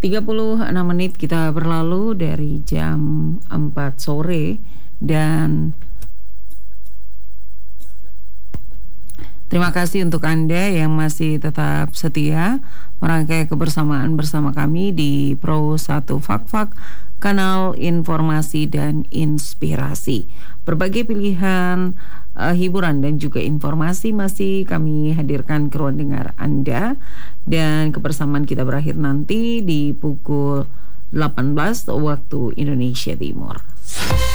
36 menit kita berlalu dari jam 4 sore dan terima kasih untuk Anda yang masih tetap setia merangkai kebersamaan bersama kami di Pro 1 Fak-Fak, kanal informasi dan inspirasi. Berbagai pilihan hiburan dan juga informasi masih kami hadirkan ke ruang dengar Anda, dan kebersamaan kita berakhir nanti di pukul 18 waktu Indonesia Timur.